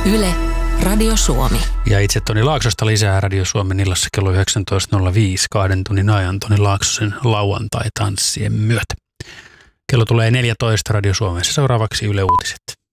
Yle, Radio Suomi. Ja itse Toni Laaksosta lisää Radio Suomen illassa kello 19.05 2 tunnin ajan Toni Laaksosen lauantai-tanssien myötä. Kello tulee 14 Radio Suomessa. Seuraavaksi Yle Uutiset.